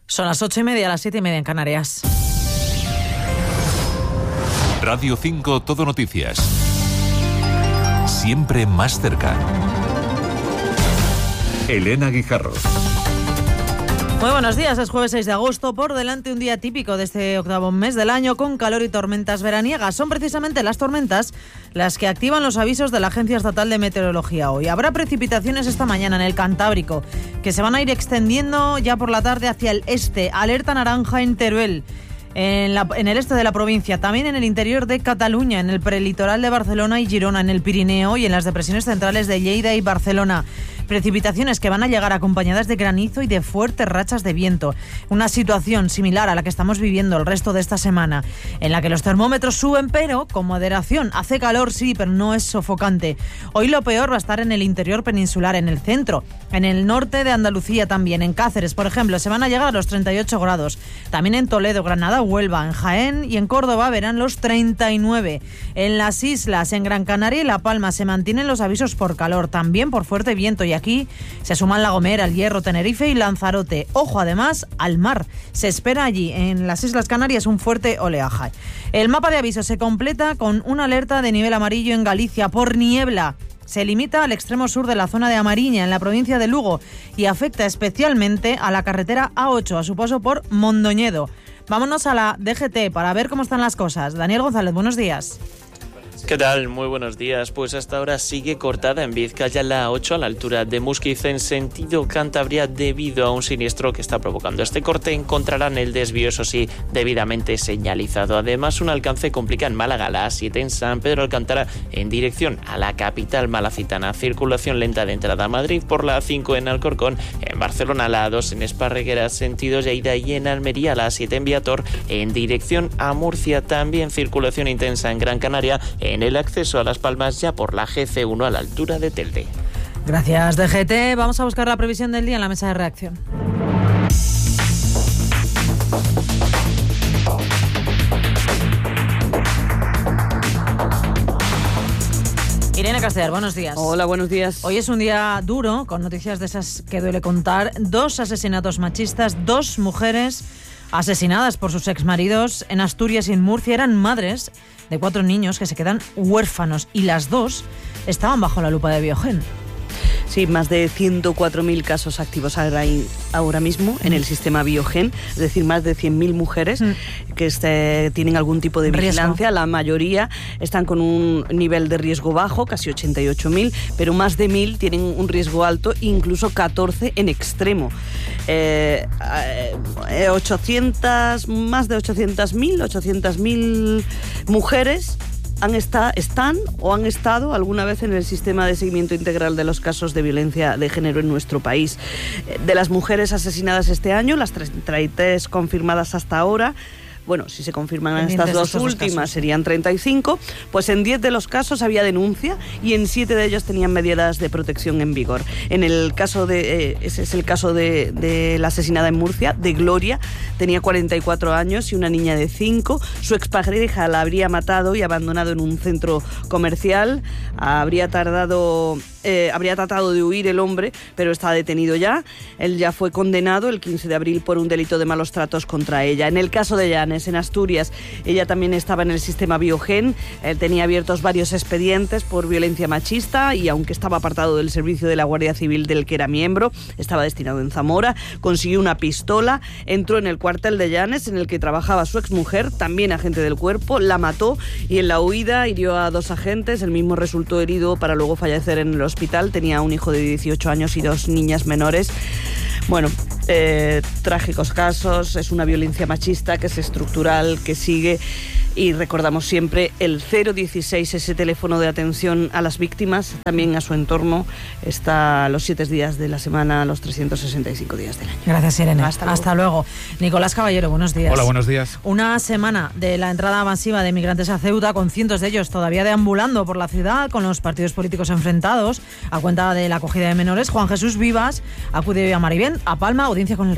Son las 8:30, las 7:30 en Canarias. Radio 5 Todo Noticias. Siempre más cerca. Elena Guijarro. Muy buenos días, es jueves 6 de agosto, por delante un día típico de este octavo mes del año con calor y tormentas veraniegas. Son precisamente las tormentas las que activan los avisos de la Agencia Estatal de Meteorología hoy. Habrá precipitaciones esta mañana en el Cantábrico, que se van a ir extendiendo ya por la tarde hacia el este. Alerta naranja en Teruel. En el este de la provincia, también en el interior de Cataluña, en el prelitoral de Barcelona y Girona, en el Pirineo y en las depresiones centrales de Lleida y Barcelona. Precipitaciones que van a llegar acompañadas de granizo y de fuertes rachas de viento. Una situación similar a la que estamos viviendo el resto de esta semana, en la que los termómetros suben, pero con moderación. Hace calor, sí, pero no es sofocante. Hoy lo peor va a estar en el interior peninsular, en el centro, en el norte de Andalucía también. En Cáceres, por ejemplo, se van a llegar a los 38 grados. También en Toledo, Granada, Huelva, en Jaén y en Córdoba verán los 39. En las islas, en Gran Canaria y La Palma, se mantienen los avisos por calor, también por fuerte viento, y aquí se suman La Gomera, El Hierro, Tenerife y Lanzarote. Ojo además al mar. Se espera allí, en las Islas Canarias, un fuerte oleaje. El mapa de avisos se completa con una alerta de nivel amarillo en Galicia por niebla. Se limita al extremo sur de la zona de Amariña, en la provincia de Lugo, y afecta especialmente a la carretera A8, a su paso por Mondoñedo. Vámonos a la DGT para ver cómo están las cosas. Daniel González, buenos días. ¿Qué tal? Muy buenos días. Pues hasta ahora sigue cortada en Vizcaya la A8 a la altura de Muskiz en sentido Cantabria debido a un siniestro que está provocando este corte. Encontrarán el desvío, eso sí, debidamente señalizado. Además, un alcance complica en Málaga, la A7 en San Pedro Alcántara en dirección a la capital malacitana. Circulación lenta de entrada a Madrid por la A5 en Alcorcón. En Barcelona la A2 en Esparreguera sentido Lleida y en Almería la A7 en Viator en dirección a Murcia. También circulación intensa en Gran Canaria en el acceso a Las Palmas ya por la GC1 a la altura de Telde. Gracias, DGT. Vamos a buscar la previsión del día en la mesa de reacción. Irene Castellar, buenos días. Hola, buenos días. Hoy es un día duro, con noticias de esas que duele contar. 2 asesinatos machistas, 2 mujeres asesinadas por sus exmaridos en Asturias y en Murcia. Eran madres de 4 niños que se quedan huérfanos y las 2 estaban bajo la lupa de Biogen. Sí, más de 104.000 casos activos ahora mismo en el sistema Biogen, es decir, más de 100.000 mujeres que tienen algún tipo de vigilancia. Riesgo. La mayoría están con un nivel de riesgo bajo, casi 88.000, pero más de 1.000 tienen un riesgo alto, incluso 14 en extremo. Más de 800.000 mujeres están o han estado alguna vez en el sistema de seguimiento integral de los casos de violencia de género en nuestro país. De las mujeres asesinadas este año, las 33 confirmadas hasta ahora, bueno, si se confirman estas 2 últimas serían 35, pues en 10 de los casos había denuncia y en 7 de ellos tenían medidas de protección en vigor. En el caso ese es el caso de la asesinada en Murcia, de Gloria, tenía 44 años y una niña de 5. Su expareja la habría matado y abandonado en un centro comercial. Habría tratado de huir el hombre, pero está detenido ya. Él ya fue condenado el 15 de abril por un delito de malos tratos contra ella. En el caso de Llanes, en Asturias, ella también estaba en el sistema Biogen. Él tenía abiertos varios expedientes por violencia machista y aunque estaba apartado del servicio de la Guardia Civil del que era miembro, estaba destinado en Zamora, consiguió una pistola, entró en el cuartel de Llanes en el que trabajaba su exmujer, también agente del cuerpo, la mató y en la huida hirió a 2 agentes. El mismo resultó herido para luego fallecer en el hospital. Tenía un hijo de 18 años y 2 niñas menores. Bueno, trágicos casos, es una violencia machista que es estructural, que sigue, y recordamos siempre el 016, ese teléfono de atención a las víctimas, también a su entorno, está los 7 días de la semana, los 365 días del año. Gracias, Irene. Hasta luego. Nicolás Caballero, buenos días. Hola, buenos días. Una semana de la entrada masiva de migrantes a Ceuta, con cientos de ellos todavía deambulando por la ciudad, con los partidos políticos enfrentados, a cuenta de la acogida de menores. Juan Jesús Vivas acude hoy a Maribén, a Palma, audiencia con el rey.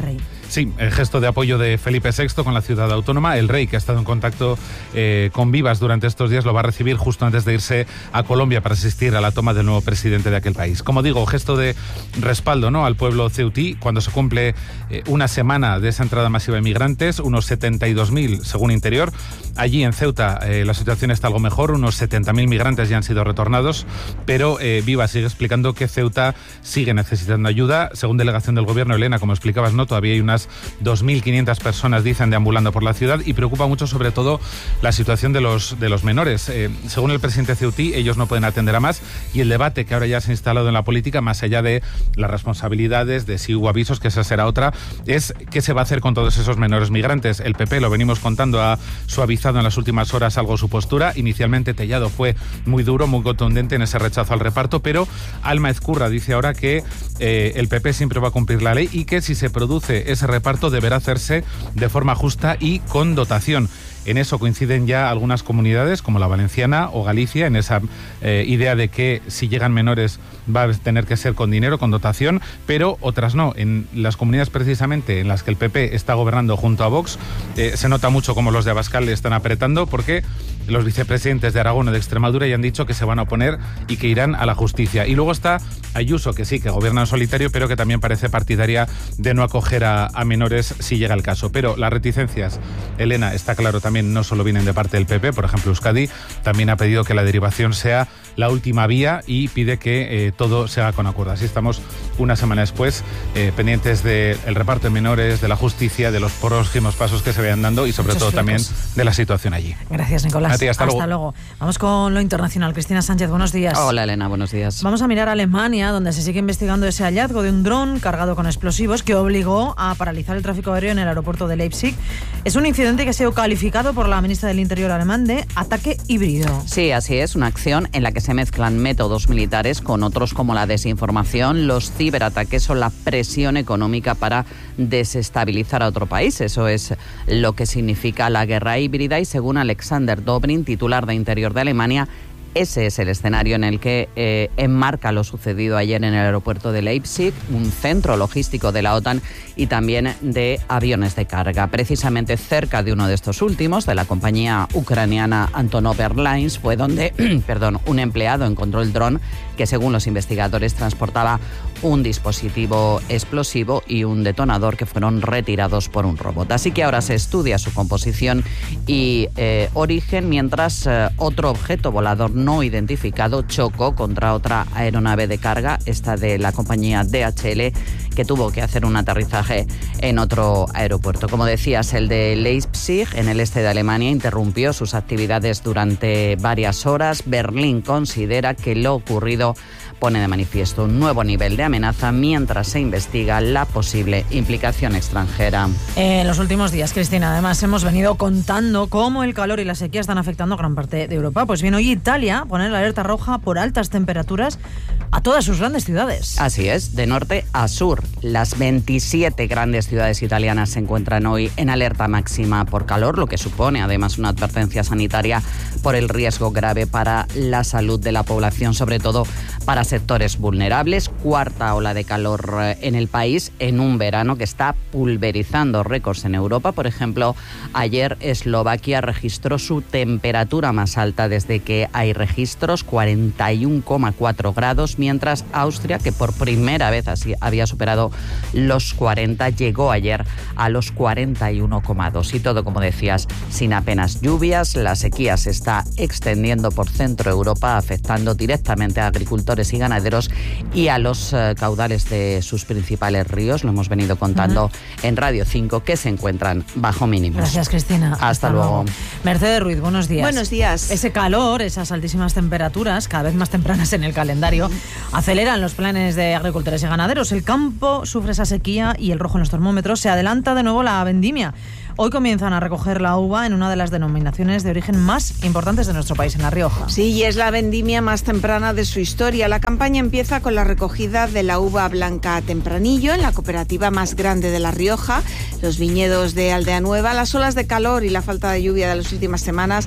Sí, el gesto de apoyo de Felipe VI con la ciudad autónoma. El rey, que ha estado en contacto con Vivas durante estos días, lo va a recibir justo antes de irse a Colombia para asistir a la toma del nuevo presidente de aquel país. Como digo, gesto de respaldo, ¿no?, al pueblo ceutí, cuando se cumple una semana de esa entrada masiva de migrantes, unos 72.000 según Interior. Allí en Ceuta la situación está algo mejor, unos 70.000 migrantes ya han sido retornados, pero Vivas sigue explicando que Ceuta sigue necesitando ayuda. Según delegación del gobierno, Elena, como explicabas, ¿no?, todavía hay unas 2.500 personas, dicen, deambulando por la ciudad, y preocupa mucho sobre todo la situación de los menores. Según el presidente ceutí, ellos no pueden atender a más, y el debate que ahora ya se ha instalado en la política, más allá de las responsabilidades, de si hubo avisos, que esa será otra, es qué se va a hacer con todos esos menores migrantes. El PP, lo venimos contando, ha suavizado en las últimas horas algo su postura. Inicialmente Tellado fue muy duro, muy contundente en ese rechazo al reparto, pero Alma Ezcurra dice ahora que el PP siempre va a cumplir la ley y que si se produce ese reparto deberá hacerse de forma justa y con dotación. En eso coinciden ya algunas comunidades, como la valenciana o Galicia, en esa idea de que si llegan menores va a tener que ser con dinero, con dotación, pero otras no. En las comunidades precisamente en las que el PP está gobernando junto a Vox, se nota mucho cómo los de Abascal le están apretando, porque los vicepresidentes de Aragón y de Extremadura ya han dicho que se van a oponer y que irán a la justicia. Y luego está Ayuso, que sí, que gobierna en solitario, pero que también parece partidaria de no acoger a menores si llega el caso. Pero las reticencias, Elena, está claro, también no solo vienen de parte del PP. Por ejemplo, Euskadi también ha pedido que la derivación sea la última vía y pide que todo se haga con acuerdo. Así estamos una semana después, pendientes del reparto de menores, de la justicia, de los próximos pasos que se vayan dando y sobre todo también de la situación allí. Gracias, Nicolás. A ti, hasta luego. Vamos con lo internacional. Cristina Sánchez, buenos días. Hola, Elena, buenos días. Vamos a mirar a Alemania, donde se sigue investigando ese hallazgo de un dron cargado con explosivos que obligó a paralizar el tráfico aéreo en el aeropuerto de Leipzig. Es un incidente que ha sido calificado por la ministra del Interior alemán de ataque híbrido. Sí, así es, una acción en la que se mezclan métodos militares con otros como la desinformación, los ciberataques o la presión económica para desestabilizar a otro país. Eso es lo que significa la guerra híbrida y según Alexander Dobrin, titular de Interior de Alemania, ese es el escenario en el que enmarca lo sucedido ayer en el aeropuerto de Leipzig, un centro logístico de la OTAN y también de aviones de carga. Precisamente cerca de uno de estos últimos, de la compañía ucraniana Antonov Airlines, fue donde un empleado encontró el dron que, según los investigadores, transportaba un dispositivo explosivo y un detonador que fueron retirados por un robot. Así que ahora se estudia su composición y origen, mientras otro objeto volador no identificado chocó contra otra aeronave de carga, esta de la compañía DHL, que tuvo que hacer un aterrizaje en otro aeropuerto. Como decías, el de Leipzig, en el este de Alemania, interrumpió sus actividades durante varias horas. Berlín considera que lo ocurrido pone de manifiesto un nuevo nivel de amenaza mientras se investiga la posible implicación extranjera. En los últimos días, Cristina, además hemos venido contando cómo el calor y la sequía están afectando a gran parte de Europa. Pues bien, hoy Italia pone la alerta roja por altas temperaturas a todas sus grandes ciudades. Así es, de norte a sur. Las 27 grandes ciudades italianas se encuentran hoy en alerta máxima por calor, lo que supone además una advertencia sanitaria por el riesgo grave para la salud de la población, sobre todo para sectores vulnerables. Cuarta ola de calor en el país en un verano que está pulverizando récords en Europa. Por ejemplo, ayer Eslovaquia registró su temperatura más alta desde que hay registros, 41,4 grados, mientras Austria, que por primera vez así había superado los 40, llegó ayer a los 41,2. Y todo, como decías, sin apenas lluvias. La sequía se está extendiendo por Centro Europa, afectando directamente a agricultores y ganaderos y a los caudales de sus principales ríos. Lo hemos venido contando en Radio 5, que se encuentran bajo mínimos. Gracias, Cristina. Hasta luego. Mercedes Ruiz, buenos días. Buenos días. Ese calor, esas altísimas temperaturas, cada vez más tempranas en el calendario, aceleran los planes de agricultores y ganaderos. El campo sufre esa sequía y el rojo en los termómetros. Se adelanta de nuevo la vendimia. Hoy comienzan a recoger la uva en una de las denominaciones de origen más importantes de nuestro país, en La Rioja. Sí, y es la vendimia más temprana de su historia. La campaña empieza con la recogida de la uva blanca Tempranillo en la cooperativa más grande de La Rioja, los viñedos de Aldea Nueva. Las olas de calor y la falta de lluvia de las últimas semanas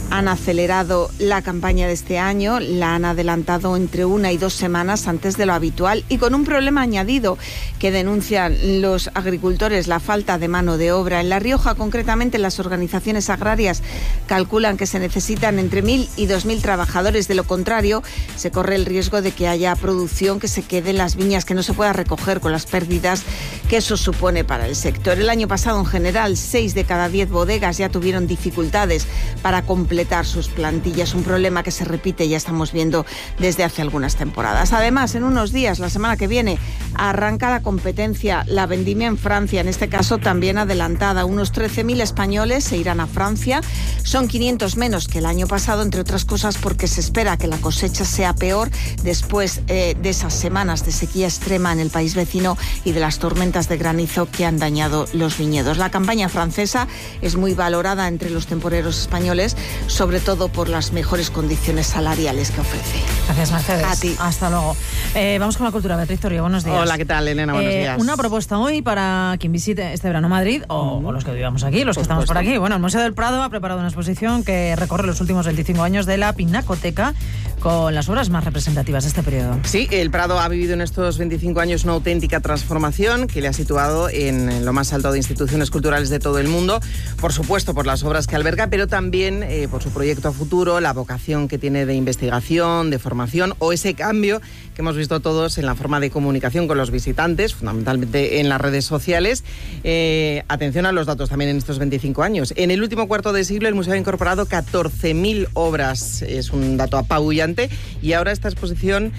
han acelerado la campaña de este año, la han adelantado entre 1 y 2 semanas antes de lo habitual y con un problema añadido que denuncian los agricultores, la falta de mano de obra. En La Rioja, concretamente, las organizaciones agrarias calculan que se necesitan entre 1.000 y 2.000 trabajadores. De lo contrario, se corre el riesgo de que haya producción que se quede en las viñas, que no se pueda recoger con las pérdidas que eso supone para el sector. El año pasado, en general, 6 de cada 10 bodegas ya tuvieron dificultades para completar sus plantillas, un problema que se repite, ya estamos viendo desde hace algunas temporadas. Además, en unos días, la semana que viene, arranca la competencia, la vendimia en Francia, en este caso también adelantada. Unos 13.000 españoles se irán a Francia, son 500 menos que el año pasado, entre otras cosas porque se espera que la cosecha sea peor después de esas semanas de sequía extrema en el país vecino y de las tormentas de granizo que han dañado los viñedos. La campaña francesa es muy valorada entre los temporeros españoles, sobre todo por las mejores condiciones salariales que ofrece. Gracias, Mercedes. A ti. Hasta luego. Vamos con la cultura. Beatriz Torrio, buenos días. Hola, ¿qué tal, Elena? Buenos días. Una propuesta hoy para quien visite este verano Madrid, o los que vivamos aquí, los que estamos por aquí. Bueno, el Museo del Prado ha preparado una exposición que recorre los últimos 25 años de la Pinacoteca con las obras más representativas de este periodo. Sí, el Prado ha vivido en estos 25 años una auténtica transformación que le ha situado en lo más alto de instituciones culturales de todo el mundo, por supuesto por las obras que alberga, pero también por su proyecto a futuro, la vocación que tiene de investigación, de formación o ese cambio que hemos visto todos en la forma de comunicación con los visitantes, fundamentalmente en las redes sociales. Atención a los datos también en estos 25 años. En el último cuarto de siglo el museo ha incorporado 14.000 obras, es un dato apabullante, y ahora esta exposición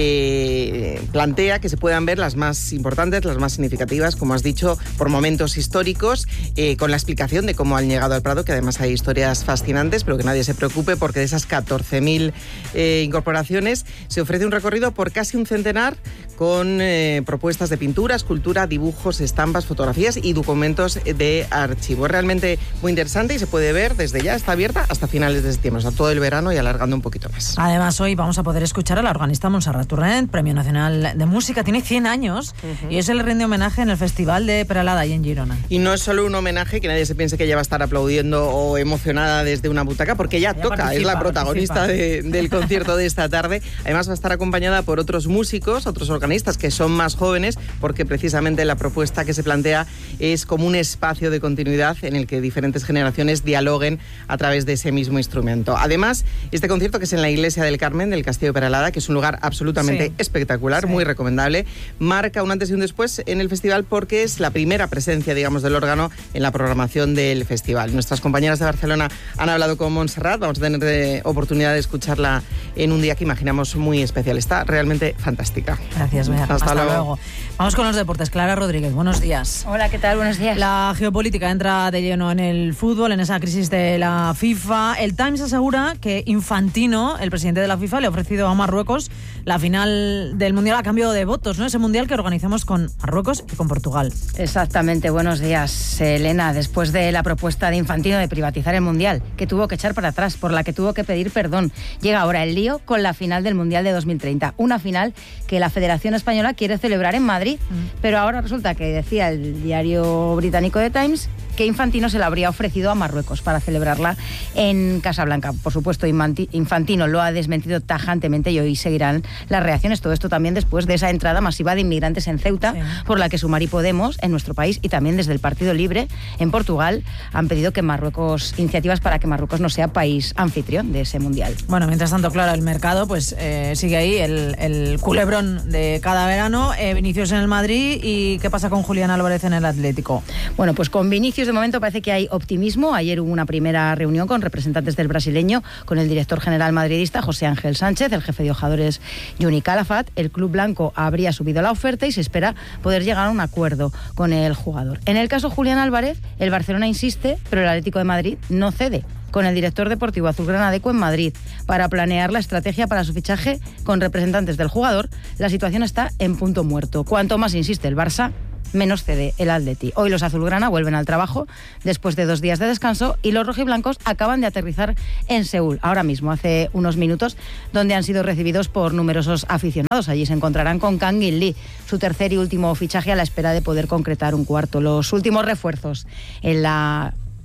plantea que se puedan ver las más importantes, las más significativas, como has dicho, por momentos históricos, con la explicación de cómo han llegado al Prado, que además hay historias fascinantes, pero que nadie se preocupe porque de esas 14.000 incorporaciones se ofrece un recorrido por casi un centenar con propuestas de pintura, escultura, dibujos, estampas, fotografías y documentos de archivo. Es realmente muy interesante y se puede ver desde ya, está abierta hasta finales de septiembre, o sea, todo el verano y alargando un poquito más. Además, hoy vamos a poder escuchar a la organista Montserrat Torrent, Premio Nacional de Música, tiene 100 años y es el rinde homenaje en el Festival de Peralada y en Girona. Y no es solo un homenaje, que nadie se piense que ella va a estar aplaudiendo o emocionada desde una butaca, porque ella toca, es la protagonista del concierto de esta tarde. Además va a estar acompañada por otros músicos, otros organistas que son más jóvenes, porque precisamente la propuesta que se plantea es como un espacio de continuidad en el que diferentes generaciones dialoguen a través de ese mismo instrumento. Además, este concierto, que es en la Iglesia del Carmen del Castillo de Peralada, que es un lugar absolutamente espectacular, muy recomendable, marca un antes y un después en el festival porque es la primera presencia, digamos, del órgano en la programación del festival. Nuestras compañeras de Barcelona han hablado con Montserrat, vamos a tener oportunidad de escucharla en un día que imaginamos muy especial. Está realmente fantástica. Gracias, Bea. Hasta luego. Vamos con los deportes. Clara Rodríguez, buenos días. Hola, ¿qué tal? Buenos días. La geopolítica entra de lleno en el fútbol, en esa crisis de la FIFA. El Times asegura que Infantino, el presidente de la FIFA, le ha ofrecido a Marruecos la final del Mundial a cambio de votos, ¿no? Ese Mundial que organizamos con Marruecos y con Portugal. Exactamente. Buenos días, Elena. Después de la propuesta de Infantino de privatizar el Mundial, que tuvo que echar para atrás, por la que tuvo que pedir perdón, llega ahora el lío con la final del Mundial de 2030. Una final que la Federación Española quiere celebrar en Madrid, pero ahora resulta que decía el diario británico The Times que Infantino se la habría ofrecido a Marruecos para celebrarla en Casablanca. Por supuesto, Infantino lo ha desmentido tajantemente y hoy seguirán las reacciones. Todo esto también después de esa entrada masiva de inmigrantes en Ceuta, por la que Sumar y Podemos en nuestro país y también desde el Partido Libre en Portugal han pedido que Marruecos, iniciativas para que Marruecos no sea país anfitrión de ese Mundial. Bueno, mientras tanto, claro, el mercado pues sigue ahí, el culebrón de cada verano. Vinicius en el Madrid, ¿y qué pasa con Julián Álvarez en el Atlético? Bueno, pues con Vinicius de momento parece que hay optimismo. Ayer hubo una primera reunión con representantes del brasileño, con el director general madridista José Ángel Sánchez, el jefe de ojadores Juni Calafat. El club blanco habría subido la oferta y se espera poder llegar a un acuerdo con el jugador. En el caso Julián Álvarez, el Barcelona insiste, pero el Atlético de Madrid no cede, con el director deportivo azulgranadeco en Madrid para planear la estrategia para su fichaje con representantes del jugador. La situación está en punto muerto. Cuanto más insiste el Barça, menos cede el Atleti. Hoy los azulgrana vuelven al trabajo después de 2 días de descanso y los rojiblancos acaban de aterrizar en Seúl, ahora mismo, hace unos minutos, donde han sido recibidos por numerosos aficionados. Allí se encontrarán con Kang In Lee, su tercer y último fichaje a la espera de poder concretar un cuarto. Los últimos refuerzos en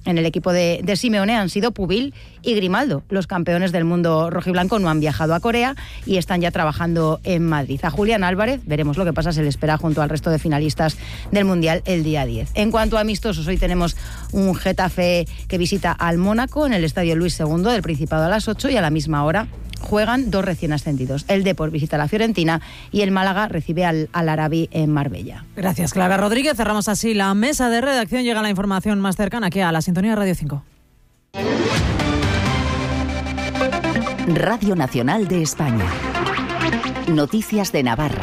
En el equipo de Simeone han sido Pubil y Grimaldo. Los campeones del mundo rojiblanco no han viajado a Corea y están ya trabajando en Madrid. A Julián Álvarez, veremos lo que pasa, se le espera junto al resto de finalistas del Mundial el día 10. En cuanto a amistosos, hoy tenemos un Getafe que visita al Mónaco en el Estadio Luis II del Principado a las 8 y a la misma hora juegan 2 recién ascendidos. El Depor visita a la Fiorentina y el Málaga recibe al Arabi en Marbella. Gracias, Clara Rodríguez. Cerramos así la mesa de redacción. Llega la información más cercana aquí a la sintonía de Radio 5. Radio Nacional de España. Noticias de Navarra.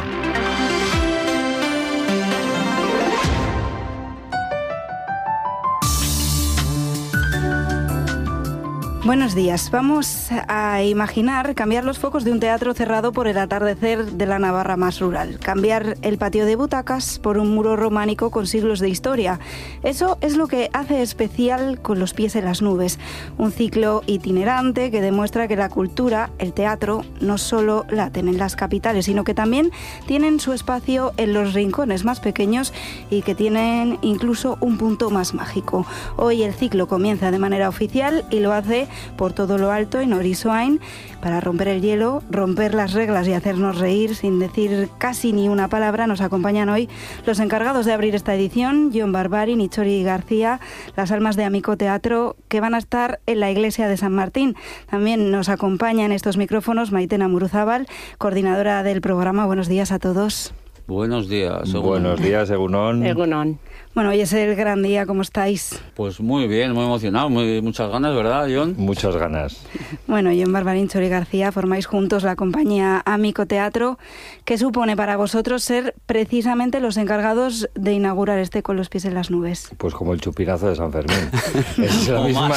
Buenos días. Vamos a imaginar cambiar los focos de un teatro cerrado por el atardecer de la Navarra más rural. Cambiar el patio de butacas por un muro románico con siglos de historia. Eso es lo que hace especial Con los pies en las nubes. Un ciclo itinerante que demuestra que la cultura, el teatro, no solo laten en las capitales, sino que también tienen su espacio en los rincones más pequeños y que tienen incluso un punto más mágico. Hoy el ciclo comienza de manera oficial y lo hace por todo lo alto en Orisoain para romper el hielo, romper las reglas y hacernos reír sin decir casi ni una palabra. Nos acompañan hoy los encargados de abrir esta edición, Jon Barbarin y Txori García, las almas de Amico Teatro, que van a estar en la iglesia de San Martín. También nos acompaña en estos micrófonos Maitena Muruzábal, coordinadora del programa. Buenos días a todos. Buenos días. Buenos días, Egunon. Egunon. Bueno, hoy es el gran día, ¿cómo estáis? Pues muy bien, muy emocionado, muchas ganas, ¿verdad, Jon? Muchas ganas. Bueno, Jon Barbarin, Txori García, formáis juntos la compañía Amico Teatro. ¿Qué supone para vosotros ser precisamente los encargados de inaugurar este Con los pies en las nubes? Pues como el chupinazo de San Fermín. Es la misma,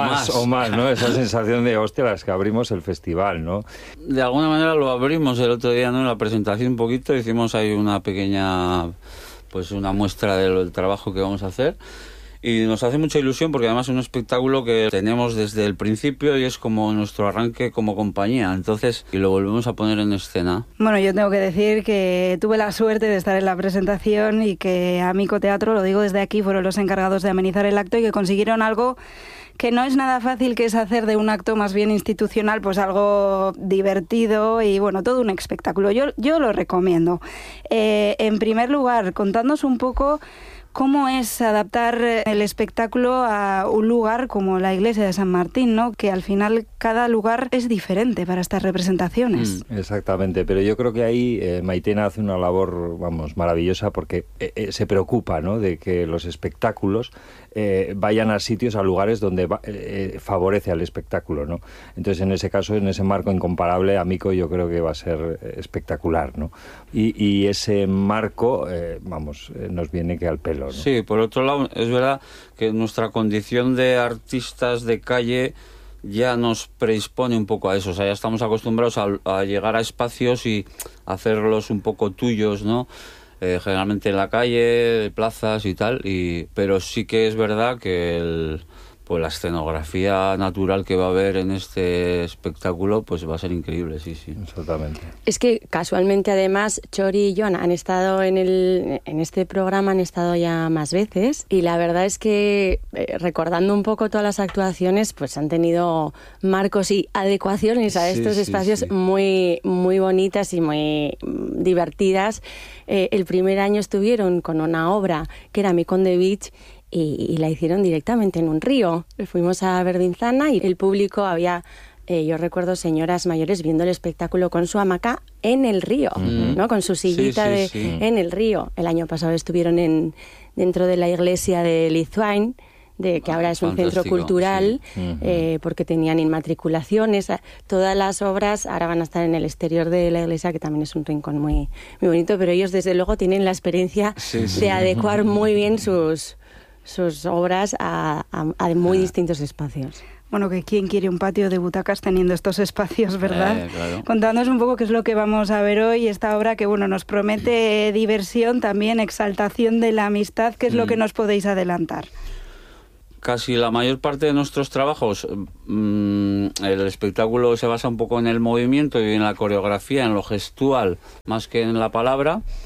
o más, ¿no? Esa sensación de, hostia, las que abrimos el festival, ¿no? De alguna manera lo abrimos el otro día, ¿no? En la presentación un poquito, hicimos ahí una pequeña, pues una muestra del trabajo que vamos a hacer y nos hace mucha ilusión porque además es un espectáculo que tenemos desde el principio y es como nuestro arranque como compañía, entonces, y lo volvemos a poner en escena. Bueno, yo tengo que decir que tuve la suerte de estar en la presentación y que Amico Teatro, lo digo desde aquí, fueron los encargados de amenizar el acto y que consiguieron algo que no es nada fácil, que es hacer de un acto más bien institucional pues algo divertido y bueno, todo un espectáculo. Yo lo recomiendo. En primer lugar, contadnos un poco cómo es adaptar el espectáculo a un lugar como la iglesia de San Martín, ¿no? Que al final cada lugar es diferente para estas representaciones. Exactamente, pero yo creo que ahí Maitena hace una labor, maravillosa porque se preocupa, ¿no? De que los espectáculos vayan a sitios, a lugares donde favorece al espectáculo, ¿no? Entonces, en ese caso, en ese marco incomparable, Amico yo creo que va a ser espectacular, ¿no? Y ese marco, nos viene que al pelo, ¿no? Sí, por otro lado, es verdad que nuestra condición de artistas de calle ya nos predispone un poco a eso, o sea, ya estamos acostumbrados a llegar a espacios y hacerlos un poco tuyos, ¿no? Generalmente en la calle, plazas y tal, pero sí que es verdad que pues la escenografía natural que va a haber en este espectáculo pues va a ser increíble, sí. Exactamente. Es que casualmente además Txori y Jon han estado en este programa, han estado ya más veces y la verdad es que recordando un poco todas las actuaciones pues han tenido marcos y adecuaciones a estos espacios muy, muy bonitas y muy divertidas. El primer año estuvieron con una obra que era Amico on the Beach y la hicieron directamente en un río. Fuimos a Verdinzana y el público había, yo recuerdo señoras mayores viendo el espectáculo con su hamaca en el río, ¿no? Con su sillita en el río. El año pasado estuvieron dentro de la iglesia de Lithuania, que ahora es un centro cultural, porque tenían inmatriculaciones. Todas las obras ahora van a estar en el exterior de la iglesia, que también es un rincón muy, muy bonito, pero ellos desde luego tienen la experiencia de adecuar muy bien sus obras a muy distintos espacios. Bueno, que quién quiere un patio de butacas teniendo estos espacios, ¿verdad? Claro. Contadnos un poco qué es lo que vamos a ver hoy, esta obra que nos promete diversión, también exaltación de la amistad. ¿Qué es lo que nos podéis adelantar? Casi la mayor parte de nuestros trabajos, el espectáculo se basa un poco en el movimiento y en la coreografía, en lo gestual, más que en la palabra.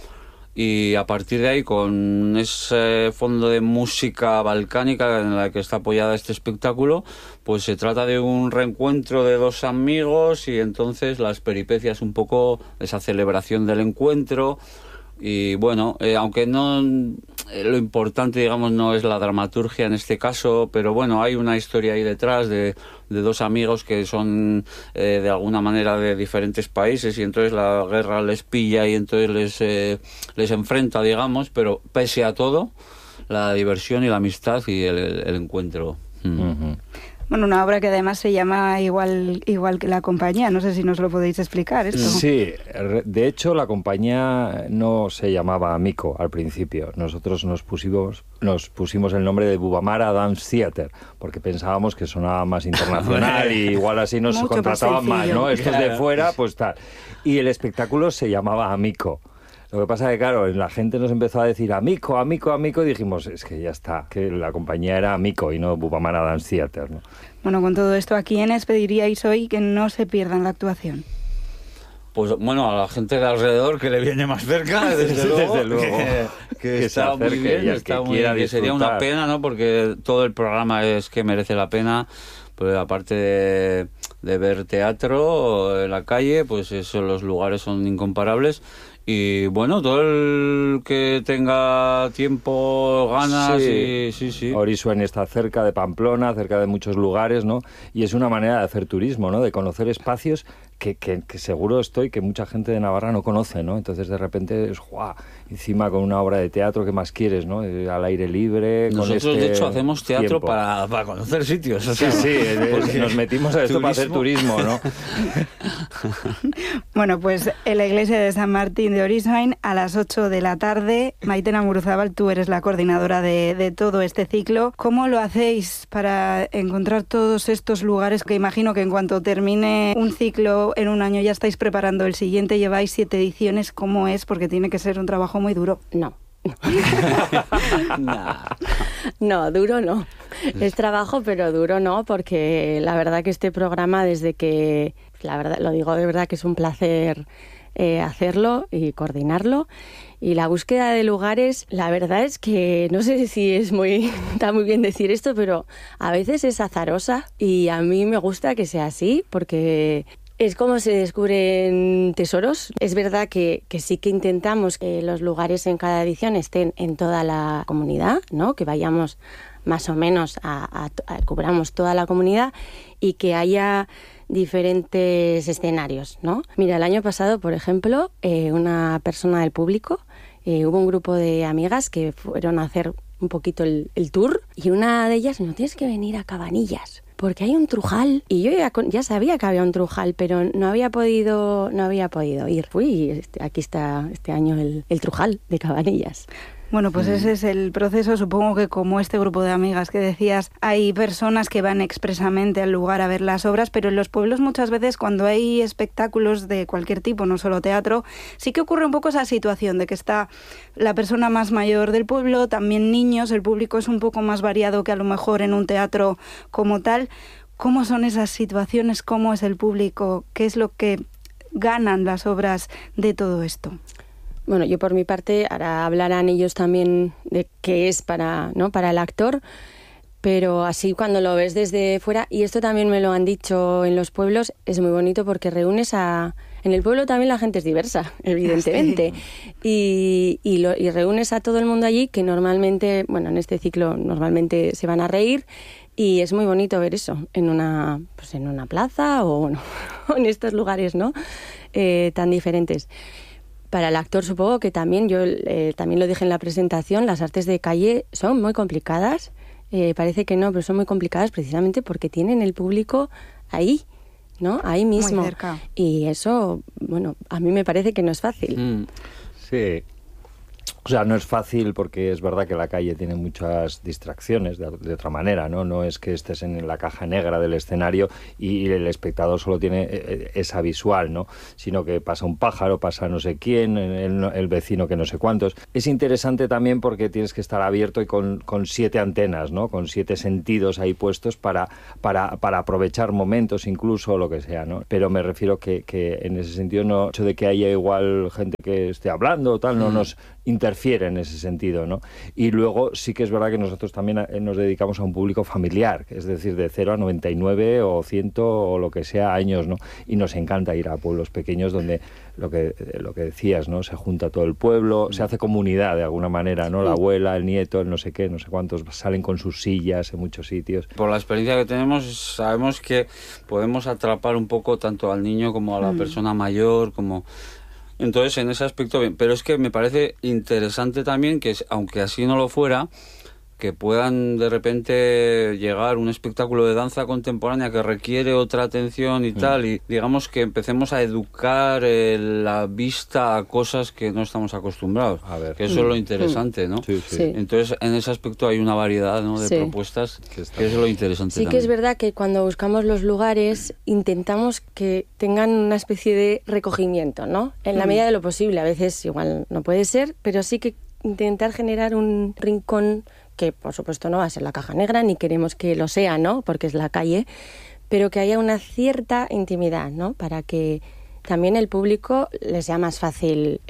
y a partir de ahí, con ese fondo de música balcánica en la que está apoyada este espectáculo, pues se trata de un reencuentro de dos amigos y entonces las peripecias un poco, esa celebración del encuentro. Y bueno, aunque no lo importante, digamos, no es la dramaturgia en este caso, pero bueno, hay una historia ahí detrás de dos amigos que son de alguna manera de diferentes países y entonces la guerra les pilla y entonces les enfrenta, digamos, pero pese a todo, la diversión y la amistad y el encuentro. Bueno, una obra que además se llama igual que La Compañía. No sé si nos lo podéis explicar esto. Sí, de hecho la compañía no se llamaba Amico al principio. Nosotros nos pusimos el nombre de Bubamara Dance Theater porque pensábamos que sonaba más internacional y igual así nos contrataban más, ¿no? Estos de fuera, pues tal. Y el espectáculo se llamaba Amico. Lo que pasa es que, claro, la gente nos empezó a decir Amico, Amico, Amico, y dijimos, es que ya está, que la compañía era Amico y no Bubamara Dance Theater, ¿no? Bueno, con todo esto, ¿a quiénes pediríais hoy que no se pierdan la actuación? Pues bueno, a la gente de alrededor que le viene más cerca, desde luego, que está muy bien, está muy bien, que sería una pena, ¿no? Porque todo el programa es que merece la pena, pues aparte de ver teatro en la calle, pues eso, los lugares son incomparables. Y bueno, todo el que tenga tiempo, ganas, sí. Orisuen está cerca de Pamplona, cerca de muchos lugares, ¿no? Y es una manera de hacer turismo, ¿no? De conocer espacios que seguro estoy que mucha gente de Navarra no conoce, ¿no? Entonces de repente es ¡guau! Encima con una obra de teatro, ¿qué más quieres, no? Al aire libre. Nosotros con de hecho hacemos teatro para conocer sitios. O sea, sí, nos metimos a esto para hacer turismo, ¿no? Bueno, pues en la iglesia de San Martín de Orisuen a las 8 de la tarde. Maitena Muruzábal, tú eres la coordinadora de todo este ciclo. ¿Cómo lo hacéis para encontrar todos estos lugares? Que imagino que en cuanto termine un ciclo en un año ya estáis preparando el siguiente, lleváis 7 ediciones. ¿Cómo es? Porque tiene que ser un trabajo muy duro. No. No, duro no. Es trabajo, pero duro no, porque la verdad que este programa, desde que, la verdad, lo digo de verdad que es un placer hacerlo y coordinarlo. Y la búsqueda de lugares, la verdad es que no sé si está muy bien decir esto, pero a veces es azarosa y a mí me gusta que sea así, porque es como se descubren tesoros. Es verdad que sí que intentamos que los lugares en cada edición estén en toda la comunidad, ¿no? Que vayamos más o menos cubramos toda la comunidad y que haya diferentes escenarios, ¿no? Mira, el año pasado, por ejemplo, una persona del público, hubo un grupo de amigas que fueron a hacer un poquito el tour y una de ellas, no tienes que venir a Cabanillas porque hay un trujal. Y yo ya sabía que había un trujal, pero no había podido ir. Fui, aquí está este año el trujal de Cabanillas. Bueno, pues ese es el proceso. Supongo que como este grupo de amigas que decías, hay personas que van expresamente al lugar a ver las obras, pero en los pueblos muchas veces cuando hay espectáculos de cualquier tipo, no solo teatro, sí que ocurre un poco esa situación de que está la persona más mayor del pueblo, también niños, el público es un poco más variado que a lo mejor en un teatro como tal. ¿Cómo son esas situaciones? ¿Cómo es el público? ¿Qué es lo que ganan las obras de todo esto? Bueno, yo por mi parte, ahora hablarán ellos también de qué es para el actor, pero así cuando lo ves desde fuera, y esto también me lo han dicho en los pueblos, es muy bonito porque reúnes en el pueblo también la gente es diversa, evidentemente, sí. y reúnes a todo el mundo allí que normalmente, bueno, en este ciclo normalmente se van a reír, y es muy bonito ver eso en una plaza o bueno, en estos lugares, ¿no? Tan diferentes. Para el actor supongo que también, yo también lo dije en la presentación, las artes de calle son muy complicadas, parece que no, pero son muy complicadas precisamente porque tienen el público ahí, ¿no? Ahí mismo. Muy cerca. Y eso, bueno, a mí me parece que no es fácil. Sí. O sea, no es fácil porque es verdad que la calle tiene muchas distracciones de otra manera, ¿no? No es que estés en la caja negra del escenario y el espectador solo tiene esa visual, ¿no? Sino que pasa un pájaro, pasa no sé quién, el vecino que no sé cuántos. Es interesante también porque tienes que estar abierto y con 7 antenas, ¿no? Con 7 sentidos ahí puestos para aprovechar momentos incluso, lo que sea, ¿no? Pero me refiero que en ese sentido, no, hecho de que haya igual gente que esté hablando o tal, no interfiere en ese sentido, ¿no? Y luego sí que es verdad que nosotros también nos dedicamos a un público familiar, es decir, de 0 a 99 o 100 o lo que sea años, ¿no? Y nos encanta ir a pueblos pequeños donde lo que decías, ¿no? Se junta todo el pueblo, se hace comunidad de alguna manera, ¿no? La abuela, el nieto, el no sé qué, no sé cuántos salen con sus sillas en muchos sitios. Por la experiencia que tenemos, sabemos que podemos atrapar un poco tanto al niño como a la persona mayor, como... Entonces, en ese aspecto, bien. Pero es que me parece interesante también que, aunque así no lo fuera, que puedan de repente llegar un espectáculo de danza contemporánea que requiere otra atención y tal, y digamos que empecemos a educar la vista a cosas que no estamos acostumbrados. A ver. Que eso es lo interesante, ¿no? Sí. Entonces, en ese aspecto hay una variedad, ¿no?, de propuestas, que es lo interesante. Sí, también. Que es verdad que cuando buscamos los lugares intentamos que tengan una especie de recogimiento, ¿no? En la medida de lo posible. A veces igual no puede ser, pero sí que intentar generar un rincón que por supuesto no va a ser la Caja Negra, ni queremos que lo sea, ¿no?, porque es la calle, pero que haya una cierta intimidad, ¿no?, para que también el público le sea más fácil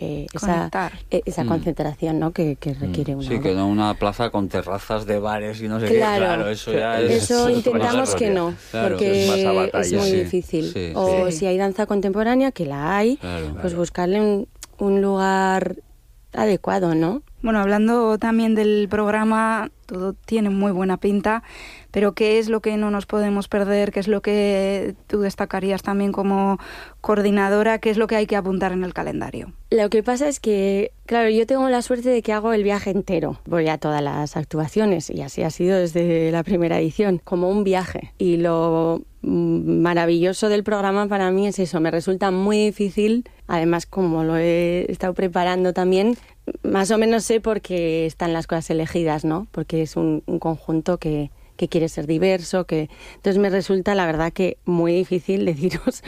esa concentración, ¿no?, que requiere una... Sí, que no una plaza con terrazas de bares y no sé qué, claro, eso ya es... Eso intentamos que no, porque es muy difícil. Sí, si hay danza contemporánea, que la hay, pues buscarle un lugar adecuado, ¿no? Bueno, hablando también del programa, todo tiene muy buena pinta, pero ¿qué es lo que no nos podemos perder? ¿Qué es lo que tú destacarías también como coordinadora? ¿Qué es lo que hay que apuntar en el calendario? Lo que pasa es que, claro, yo tengo la suerte de que hago el viaje entero. Voy a todas las actuaciones y así ha sido desde la primera edición, como un viaje. Y lo maravilloso del programa para mí es eso, me resulta muy difícil, además como lo he estado preparando también, más o menos sé por qué están las cosas elegidas, ¿no? Porque es un conjunto que quiere ser diverso, entonces me resulta la verdad que muy difícil deciros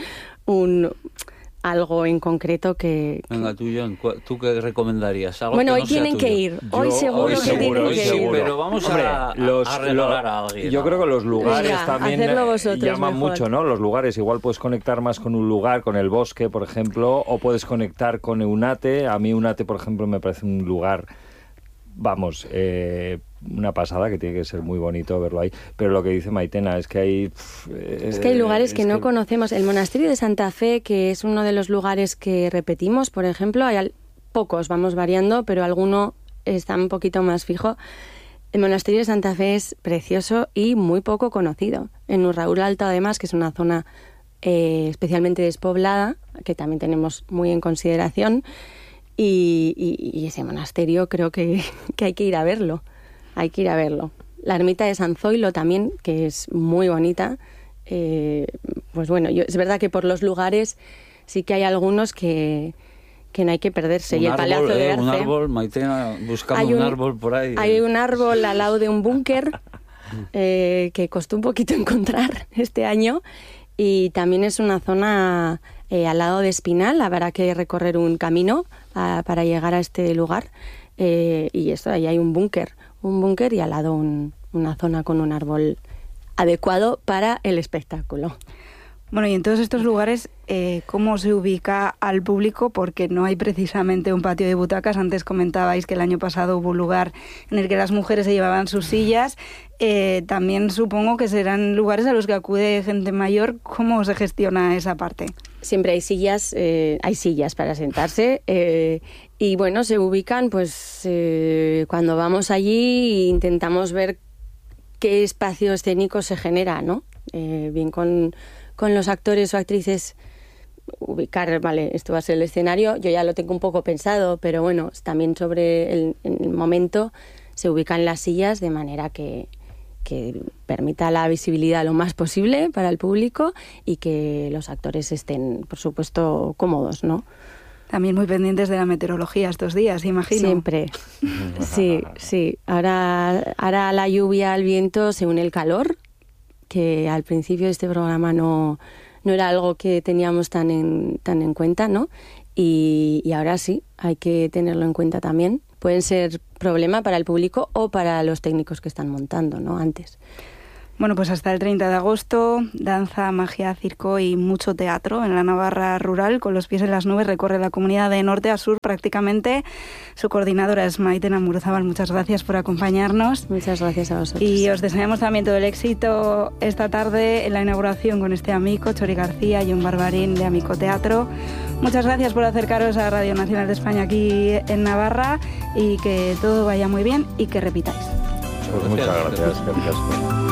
algo en concreto que... Venga, tú, John, ¿tú qué recomendarías? Algo bueno, que hoy no tienen que ir. Hoy seguro que tienen que ir. Pero vamos a regalar a alguien. Yo creo que los lugares también llaman mejor. Mucho, ¿no? Los lugares, igual puedes conectar más con un lugar, con el bosque, por ejemplo, o puedes conectar con Eunate. A mí Eunate, por ejemplo, me parece un lugar... Vamos, una pasada, que tiene que ser muy bonito verlo ahí. Pero lo que dice Maitena es que hay... es que hay lugares que no conocemos. El monasterio de Santa Fe, que es uno de los lugares que repetimos, por ejemplo, hay pocos, vamos variando, pero alguno está un poquito más fijo. El monasterio de Santa Fe es precioso y muy poco conocido. En Urraúl Alto, además, que es una zona especialmente despoblada, que también tenemos muy en consideración, y ese monasterio creo que hay que ir a verlo. Hay que ir a verlo. La ermita de San Zoilo también, que es muy bonita. Pues bueno, es verdad que por los lugares sí que hay algunos que no hay que perderse. Y el Palacio de Arce. Un árbol, Maitena, buscando un árbol por ahí. Hay un árbol al lado de un búnker que costó un poquito encontrar este año. Y también es una zona al lado de Espinal. Habrá que recorrer un camino para llegar a este lugar. Y esto, ahí hay un búnker y al lado una zona con un árbol adecuado para el espectáculo. Bueno, y en todos estos lugares, ¿cómo se ubica al público? Porque no hay precisamente un patio de butacas. Antes comentabais que el año pasado hubo un lugar en el que las mujeres se llevaban sus sillas. También supongo que serán lugares a los que acude gente mayor. ¿Cómo se gestiona esa parte? Siempre hay sillas para sentarse. Y bueno, se ubican, pues cuando vamos allí intentamos ver qué espacio escénico se genera, ¿no? Bien con los actores o actrices, ubicar, vale, esto va a ser el escenario, yo ya lo tengo un poco pensado, pero bueno, también sobre el momento se ubican las sillas de manera que permita la visibilidad lo más posible para el público y que los actores estén, por supuesto, cómodos, ¿no? También muy pendientes de la meteorología estos días, imagino. Siempre. Sí. Ahora la lluvia, el viento, se une el calor, que al principio de este programa no era algo que teníamos tan en cuenta, ¿no? Y ahora sí, hay que tenerlo en cuenta también. Pueden ser problema para el público o para los técnicos que están montando, ¿no? Antes. Bueno, pues hasta el 30 de agosto, danza, magia, circo y mucho teatro en la Navarra rural. Con los pies en las nubes recorre la comunidad de norte a sur prácticamente. Su coordinadora es Maitena Muruzábal. Muchas gracias por acompañarnos. Muchas gracias a vosotros. Y os deseamos también todo el éxito esta tarde en la inauguración con este amico, Chori García y un Barbarín de Amico Teatro. Muchas gracias por acercaros a Radio Nacional de España aquí en Navarra y que todo vaya muy bien y que repitáis. Pues muchas gracias.